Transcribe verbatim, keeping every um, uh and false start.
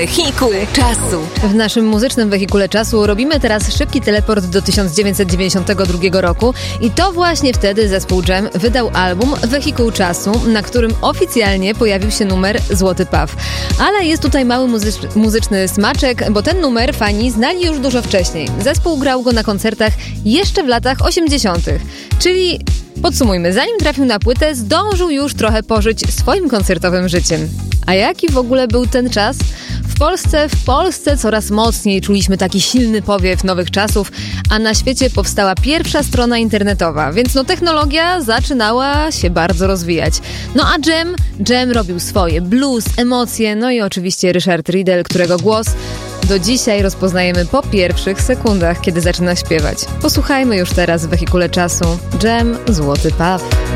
Wehikuł czasu. W naszym muzycznym wehikule czasu robimy teraz szybki teleport do tysiąc dziewięćset dziewięćdziesiątego drugiego roku i to właśnie wtedy zespół Dżem wydał album Wehikuł czasu, na którym oficjalnie pojawił się numer Złoty Paw. Ale jest tutaj mały muzycz- muzyczny smaczek, bo ten numer fani znali już dużo wcześniej. Zespół grał go na koncertach jeszcze w latach osiemdziesiątych. Czyli podsumujmy, zanim trafił na płytę, zdążył już trochę pożyć swoim koncertowym życiem. A jaki w ogóle był ten czas? W Polsce, w Polsce coraz mocniej czuliśmy taki silny powiew nowych czasów, a na świecie powstała pierwsza strona internetowa, więc no technologia zaczynała się bardzo rozwijać. No a Dżem, Dżem robił swoje, blues, emocje, no i oczywiście Ryszard Riedel, którego głos do dzisiaj rozpoznajemy po pierwszych sekundach, kiedy zaczyna śpiewać. Posłuchajmy już teraz w wehikule czasu Dżem, Złoty Paw.